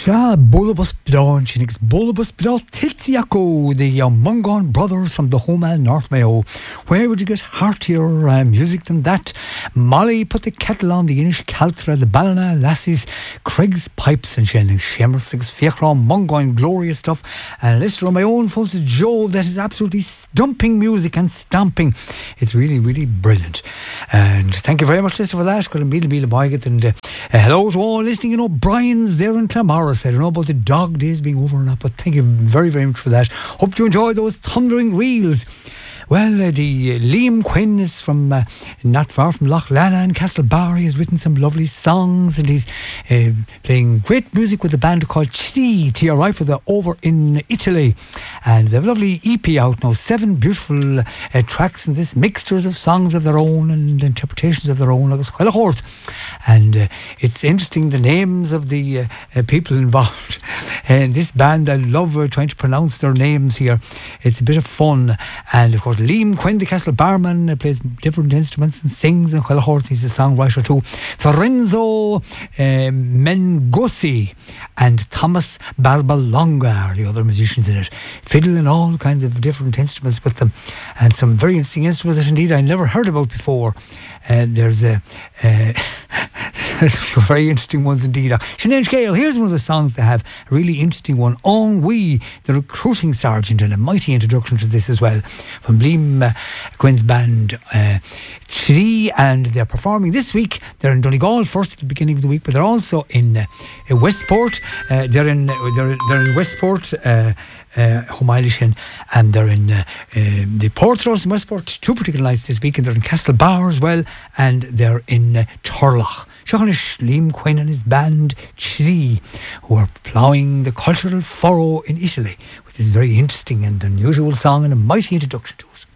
Bulbus Bron, Chinix Bulbus Bron Tiltiaco, the Mungon brothers from the home and North Mayo. Where would you get heartier music than that? Molly put the kettle on, the Inish Caltra, the Ballina Lassies, Craig's Pipes and Shannon Shemersix, Fiachra, Mungon, glorious stuff. And listen to my own folks, Joe, that is absolutely stumping music and stomping. It's really, really brilliant. And thank you very much, Lister, for that. And hello to all listening. You know, Brian's there in Clamorris. I don't know about the dog days being over or not, but thank you very, very much for that. Hope you enjoy those thundering reels. Well, the Liam Quinn is from not far from Loch Lana in Castlebar. He has written some lovely songs and he's playing great music with a band called TRI for the over in Italy. And they have a lovely EP out now, 7 beautiful tracks in this, mixtures of songs of their own and interpretations of their own. And it's interesting, the names of the people involved. And this band, I love trying to pronounce their names here. It's a bit of fun. And of course, Liam Quinn, the Castle Barman, plays different instruments and sings, and he's a songwriter too. Ferenzo Mengosi and Thomas Barbalonga are the other musicians in it. Fiddle and all kinds of different instruments with them, and some very interesting instruments that indeed I never heard about before. There's a few very interesting ones indeed. Sinead Gale, here's one of the songs they have, a really interesting one. Ennui, the recruiting sergeant, and a mighty introduction to this as well, from Liam Quinn's band Tree, and they're performing this week. They're in Donegal first at the beginning of the week, but they're also in Westport. They're in Westport, Home Ilishin, and they're in the Portrush in Westport, 2 particular nights this week, and they're in Castlebar as well, and they're in Turlough. Shachanish Liam Quinn and his band Tree, who are ploughing the cultural furrow in Italy with this very interesting and unusual song and a mighty introduction to it.